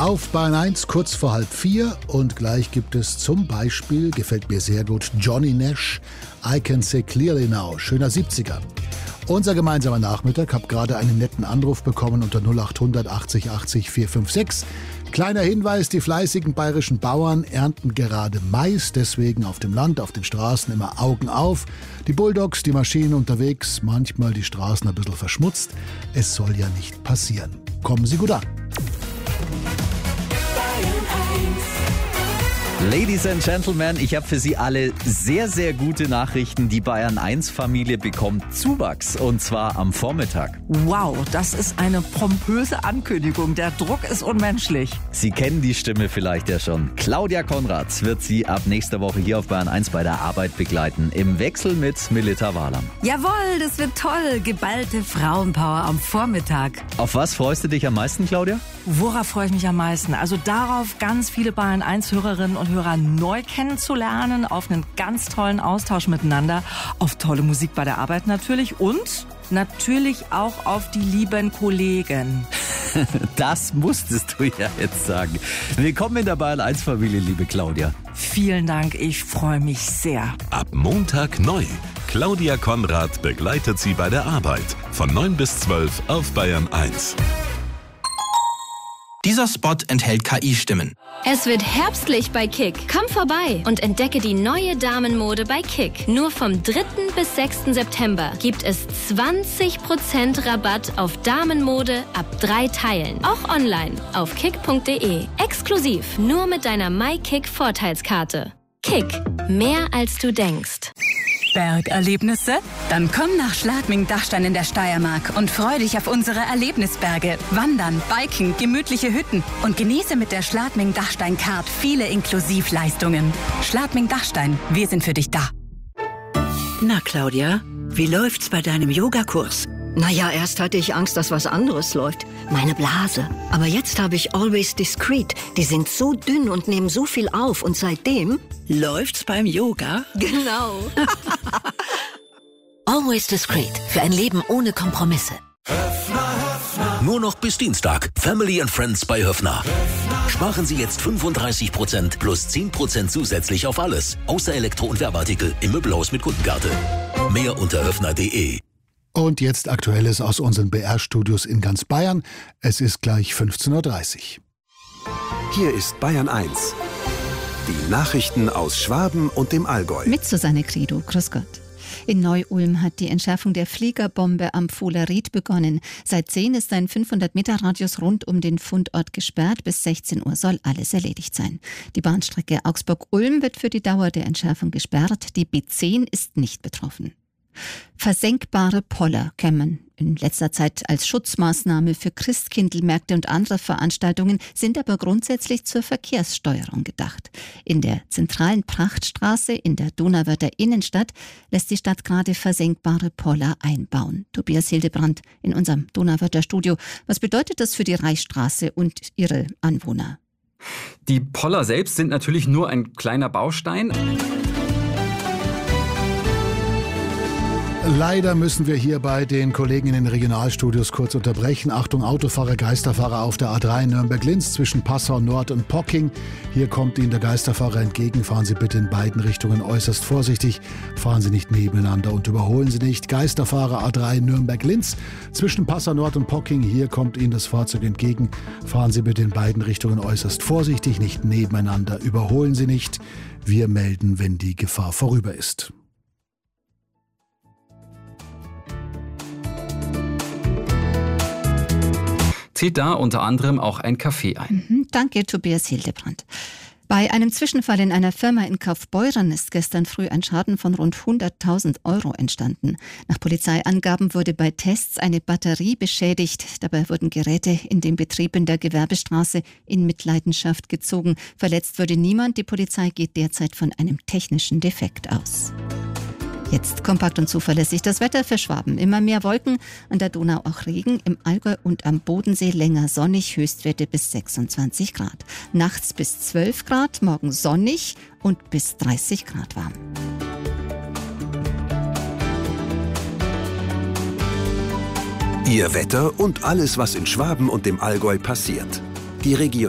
Auf Bayern 1 kurz vor 3:30 und gleich gibt es zum Beispiel, gefällt mir sehr gut, Johnny Nash, I Can See Clearly Now, schöner 70er. Unser gemeinsamer Nachmittag, hab gerade einen netten Anruf bekommen unter 0800 80 80 456. Kleiner Hinweis, die fleißigen bayerischen Bauern ernten gerade Mais, deswegen auf dem Land, auf den Straßen immer Augen auf. Die Bulldogs, die Maschinen unterwegs, manchmal die Straßen ein bisschen verschmutzt. Es soll ja nicht passieren. Kommen Sie gut an. Ladies and Gentlemen, ich habe für Sie alle sehr, sehr gute Nachrichten. Die Bayern 1 Familie bekommt Zuwachs und zwar am Vormittag. Wow, das ist eine pompöse Ankündigung. Der Druck ist unmenschlich. Sie kennen die Stimme vielleicht ja schon. Claudia Konrad wird Sie ab nächster Woche hier auf Bayern 1 bei der Arbeit begleiten. Im Wechsel mit Melita Wahlam. Jawohl, das wird toll. Geballte Frauenpower am Vormittag. Auf was freust du dich am meisten, Claudia? Worauf freue ich mich am meisten? Also darauf, ganz viele Bayern 1 Hörerinnen und Hörer neu kennenzulernen, auf einen ganz tollen Austausch miteinander, auf tolle Musik bei der Arbeit natürlich und natürlich auch auf die lieben Kollegen. Das musstest du ja jetzt sagen. Willkommen in der Bayern 1 Familie, liebe Claudia. Vielen Dank, ich freue mich sehr. Ab Montag neu. Claudia Konrad begleitet Sie bei der Arbeit von 9 bis 12 auf Bayern 1. Dieser Spot enthält KI-Stimmen. Es wird herbstlich bei Kick. Komm vorbei und entdecke die neue Damenmode bei Kick. Nur vom 3. bis 6. September gibt es 20% Rabatt auf Damenmode ab 3 Teilen. Auch online auf kick.de. Exklusiv nur mit deiner MyKick-Vorteilskarte. Kick. Mehr als du denkst. Bergerlebnisse? Dann komm nach Schladming-Dachstein in der Steiermark und freu dich auf unsere Erlebnisberge. Wandern, Biken, gemütliche Hütten und genieße mit der Schladming-Dachstein-Card viele Inklusivleistungen. Schladming-Dachstein, wir sind für dich da. Na Claudia, wie läuft's bei deinem Yogakurs? Naja, erst hatte ich Angst, dass was anderes läuft. Meine Blase. Aber jetzt habe ich Always Discreet. Die sind so dünn und nehmen so viel auf. Und seitdem läuft's beim Yoga. Genau. Always Discreet. Für ein Leben ohne Kompromisse. Nur noch bis Dienstag. Family and Friends bei Höffner. Sparen Sie jetzt 35% plus 10% zusätzlich auf alles. Außer Elektro- und Werbeartikel im Möbelhaus mit Kundenkarte. Mehr unter höffner.de. Und jetzt Aktuelles aus unseren BR-Studios in ganz Bayern. Es ist gleich 15:30 Uhr. Hier ist Bayern 1. Die Nachrichten aus Schwaben und dem Allgäu. Mit Susanne Credo. Grüß Gott. In Neu-Ulm hat die Entschärfung der Fliegerbombe am Fohler-Ried begonnen. Seit 10 ist ein 500-Meter-Radius rund um den Fundort gesperrt. Bis 16 Uhr soll alles erledigt sein. Die Bahnstrecke Augsburg-Ulm wird für die Dauer der Entschärfung gesperrt. Die B10 ist nicht betroffen. Versenkbare Poller kämen in letzter Zeit als Schutzmaßnahme für Christkindlmärkte und andere Veranstaltungen, sind aber grundsätzlich zur Verkehrssteuerung gedacht. In der zentralen Prachtstraße in der Donauwörther Innenstadt lässt die Stadt gerade versenkbare Poller einbauen. Tobias Hildebrand in unserem Donauwörther Studio. Was bedeutet das für die Reichsstraße und ihre Anwohner? Die Poller selbst sind natürlich nur ein kleiner Baustein. Leider müssen wir hier bei den Kollegen in den Regionalstudios kurz unterbrechen. Achtung, Autofahrer, Geisterfahrer auf der A3 Nürnberg-Linz zwischen Passau Nord und Pocking. Hier kommt Ihnen der Geisterfahrer entgegen. Fahren Sie bitte in beiden Richtungen äußerst vorsichtig. Fahren Sie nicht nebeneinander und überholen Sie nicht. Geisterfahrer A3 Nürnberg-Linz zwischen Passau Nord und Pocking. Hier kommt Ihnen das Fahrzeug entgegen. Fahren Sie bitte in beiden Richtungen äußerst vorsichtig, nicht nebeneinander. Überholen Sie nicht. Wir melden, wenn die Gefahr vorüber ist. Zieht da unter anderem auch ein Café ein. Danke, Tobias Hildebrand. Bei einem Zwischenfall in einer Firma in Kaufbeuren ist gestern früh ein Schaden von rund 100.000 Euro entstanden. Nach Polizeiangaben wurde bei Tests eine Batterie beschädigt. Dabei wurden Geräte in dem Betrieb in der Gewerbestraße in Mitleidenschaft gezogen. Verletzt wurde niemand. Die Polizei geht derzeit von einem technischen Defekt aus. Jetzt kompakt und zuverlässig das Wetter für Schwaben. Immer mehr Wolken, an der Donau auch Regen, im Allgäu und am Bodensee länger sonnig, Höchstwerte bis 26 Grad. Nachts bis 12 Grad, morgen sonnig und bis 30 Grad warm. Ihr Wetter und alles, was in Schwaben und dem Allgäu passiert. Die Region